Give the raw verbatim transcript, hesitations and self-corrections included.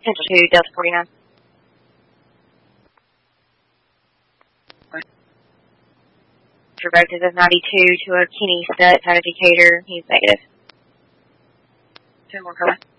Central two, Delta forty-nine. Revoked as of ninety-two to a Kenny Stutz out of Decatur. He's negative. Two more, correct?